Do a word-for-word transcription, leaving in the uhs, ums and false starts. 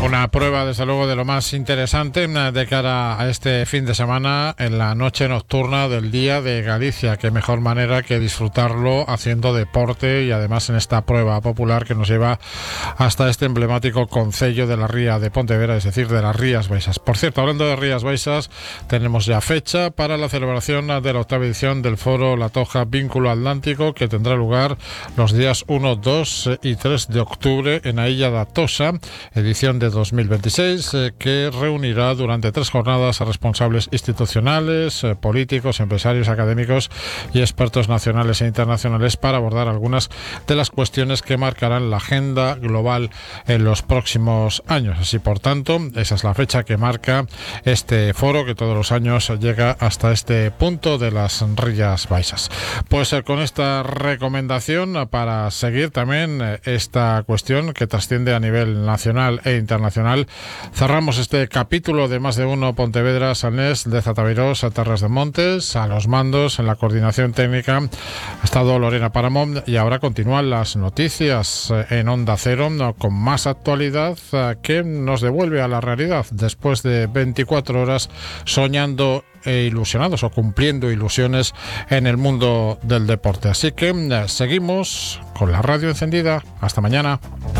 Una prueba, desde luego, de lo más interesante de cara a este fin de semana en la noche nocturna del Día de Galicia. Qué mejor manera que disfrutarlo haciendo deporte y además en esta prueba popular que nos lleva hasta este emblemático concello de la Ría de Pontevedra, es decir, de las Rías Baixas. Por cierto, hablando de Rías Baixas, tenemos ya fecha para la celebración de la octava edición del Foro La Toja Vínculo Atlántico, que tendrá lugar los días uno, dos y tres de octubre en a Illa da Toxa, edición de dos mil veintiséis, eh, que reunirá durante tres jornadas a responsables institucionales, eh, políticos, empresarios, académicos y expertos nacionales e internacionales para abordar algunas de las cuestiones que marcarán la agenda global en los próximos años. Así, por tanto, esa es la fecha que marca este foro, que todos los años llega hasta este punto de las Rías Baixas. Pues eh, con esta recomendación para seguir también eh, esta cuestión que trasciende a nivel nacional e internacional, cerramos este capítulo de Más de Uno Pontevedra Salnés. De Zatavirós a Terras de Montes, a los mandos, en la coordinación técnica ha estado Lorena Paramón, y ahora continúan las noticias en Onda Cero con más actualidad que nos devuelve a la realidad después de veinticuatro horas soñando e ilusionados o cumpliendo ilusiones en el mundo del deporte. Así que seguimos con la radio encendida. Hasta mañana.